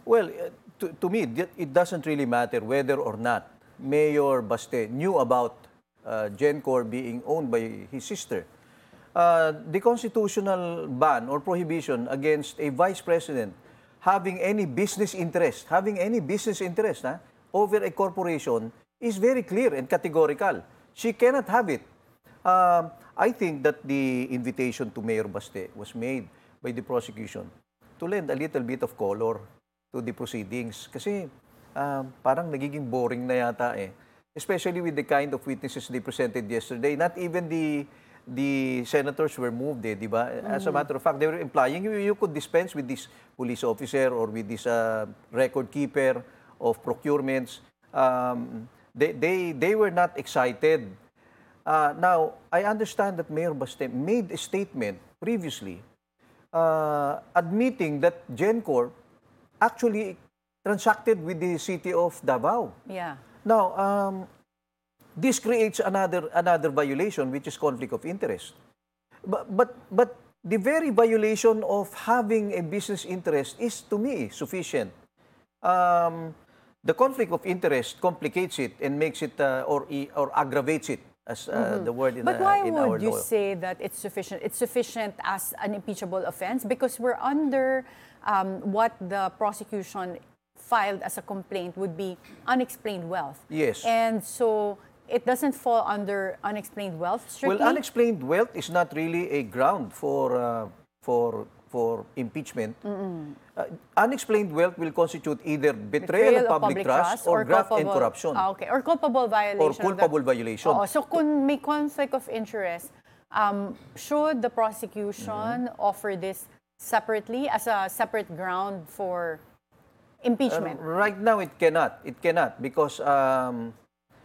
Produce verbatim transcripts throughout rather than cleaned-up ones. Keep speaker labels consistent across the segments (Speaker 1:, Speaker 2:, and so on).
Speaker 1: Well, uh, to, to me, it it doesn't really matter whether or not Mayor Baste knew about uh, GenCorp being owned by his sister. Uh, the constitutional ban or prohibition against a vice president having any business interest, having any business interest ha, over a corporation is very clear and categorical. She cannot have it. Um, I think that the invitation to Mayor Baste was made by the prosecution to lend a little bit of color to the proceedings. Kasi um, parang nagiging boring na yata eh. Especially with the kind of witnesses they presented yesterday. Not even the the senators were moved eh, di ba? As a matter of fact, they were implying you, you could dispense with this police officer or with this uh, record keeper of procurements. Um, they, they, they were not excited. Uh, now, I understand that Mayor Baste made a statement previously uh, admitting that GenCorp actually transacted with the city of Davao.
Speaker 2: Yeah.
Speaker 1: Now, um, this creates another another violation, which is conflict of interest. But but but the very violation of having a business interest is, to me, sufficient. Um, the conflict of interest complicates it and makes it uh, or or aggravates it, as uh, mm-hmm. the word in,
Speaker 2: but
Speaker 1: uh,
Speaker 2: why
Speaker 1: in our
Speaker 2: would you
Speaker 1: law.
Speaker 2: say that it's sufficient? It's sufficient as an impeachable offense because we're under um, what the prosecution filed as a complaint would be unexplained wealth.
Speaker 1: Yes.
Speaker 2: And so it doesn't fall under unexplained wealth strictly?
Speaker 1: Well, unexplained wealth is not really a ground for uh, for for impeachment. Mm-hmm. Uh, unexplained wealth will constitute either betrayal, betrayal of public, public trust, trust or, or graft and corruption.
Speaker 2: Ah, okay. Or culpable violation.
Speaker 1: Or culpable
Speaker 2: of the,
Speaker 1: violation.
Speaker 2: Oo, so kung may conflict of interest, um, should the prosecution mm-hmm. offer this separately as a separate ground for impeachment?
Speaker 1: Uh, right now, it cannot. It cannot because um,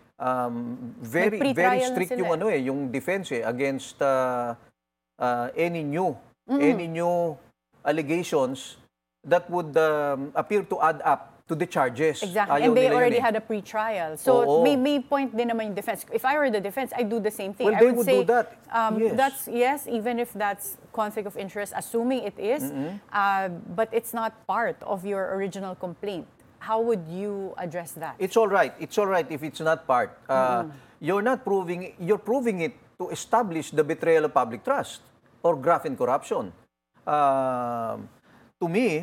Speaker 1: um, very very strict yung ano eh, yung defense eh, against uh, uh, any new mm-hmm. any new allegations that would um, appear to add up to the charges.
Speaker 2: Exactly.
Speaker 1: Ayaw
Speaker 2: and they already
Speaker 1: eh.
Speaker 2: had a pre-trial. So
Speaker 1: Oo.
Speaker 2: may, may point din naman yung defense. If I were the defense, I'd do the same thing.
Speaker 1: Well,
Speaker 2: I
Speaker 1: they
Speaker 2: would,
Speaker 1: would
Speaker 2: say,
Speaker 1: do that.
Speaker 2: Um,
Speaker 1: Yes.
Speaker 2: That's, yes, even if that's conflict of interest, assuming it is,
Speaker 1: Mm-hmm.
Speaker 2: uh, but it's not part of your original complaint. How would you address that?
Speaker 1: It's all right. It's all right if it's not part. Uh,
Speaker 2: Mm-hmm.
Speaker 1: You're not proving. You're proving it to establish the betrayal of public trust or graft and corruption. Um to me,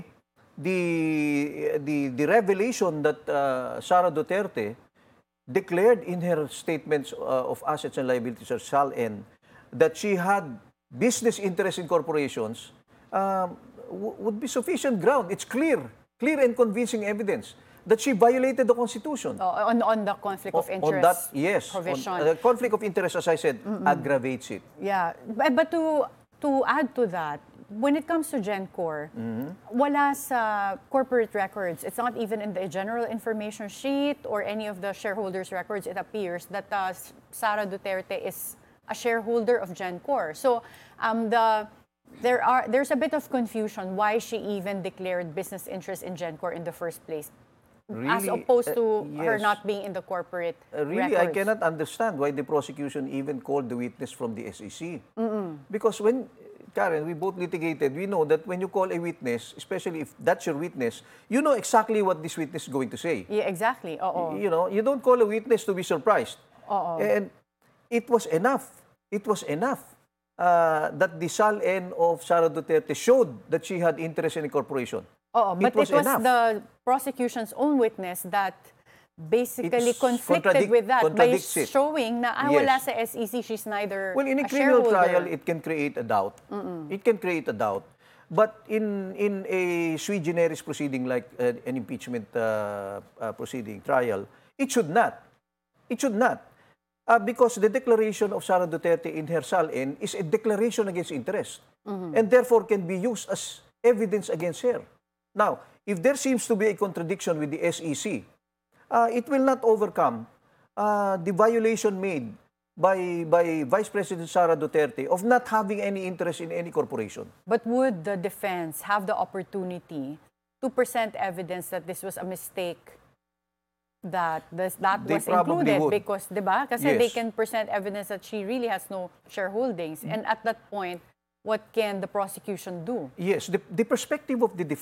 Speaker 1: the the the revelation that uh, Sara Duterte declared in her statements uh, of assets and liabilities or S A L N that she had business interests in corporations um, w- would be sufficient ground. It's clear, clear and convincing evidence that she violated the Constitution.
Speaker 2: Oh, on, on the conflict of
Speaker 1: O-
Speaker 2: interest
Speaker 1: on that, yes.
Speaker 2: provision.
Speaker 1: On, uh, conflict of interest, as I said, Mm-mm. aggravates it.
Speaker 2: Yeah. But, but to, to add to that, when it comes to GenCorp, mm-hmm. wala sa corporate records. It's not even in the general information sheet or any of the shareholders' records. It appears that uh, Sara Duterte is a shareholder of GenCorp. So um, the there are there's a bit of confusion why she even declared business interest in GenCorp in the first place.
Speaker 1: Really?
Speaker 2: As opposed to
Speaker 1: Uh,
Speaker 2: her
Speaker 1: yes.
Speaker 2: not being in the corporate
Speaker 1: Uh, really, I
Speaker 2: records.
Speaker 1: cannot understand why the prosecution even called the witness from the S E C. Because when, Karen, we both litigated, we know that when you call a witness, especially if that's your witness, you know exactly what this witness is going to say.
Speaker 2: Yeah, exactly. Oo.
Speaker 1: You know, you don't call a witness to be surprised.
Speaker 2: Oo.
Speaker 1: And it was enough. It was enough uh, that the S A L N of Sara Duterte showed that she had interest in a corporation.
Speaker 2: Oo, but
Speaker 1: It was
Speaker 2: it was
Speaker 1: enough.
Speaker 2: the prosecution's own witness that basically
Speaker 1: It's
Speaker 2: conflicted
Speaker 1: contradic-
Speaker 2: with that by
Speaker 1: contradicts it.
Speaker 2: showing na ah,
Speaker 1: Yes.
Speaker 2: wala sa S E C, she's neither
Speaker 1: Well, in a,
Speaker 2: a
Speaker 1: criminal
Speaker 2: shareholder.
Speaker 1: trial, it can create a doubt. It can create a doubt. But in in a sui generis proceeding like uh, an impeachment uh, uh, proceeding trial, it should not. It should not. Uh, because the declaration of Sara Duterte in her S A L N is a declaration against interest. And therefore can be used as evidence against her. Now, if there seems to be a contradiction with the S E C, uh, it will not overcome uh, the violation made by by Vice President Sara Duterte of not having any interest in any corporation.
Speaker 2: But would the defense have the opportunity to present evidence that this was a mistake, that this, that
Speaker 1: They
Speaker 2: was
Speaker 1: probably
Speaker 2: included?
Speaker 1: would.
Speaker 2: Because, di ba? Kasi
Speaker 1: Yes.
Speaker 2: they can present evidence that she really has no shareholdings. And at that point, what can the prosecution do?
Speaker 1: Yes, the, the perspective of the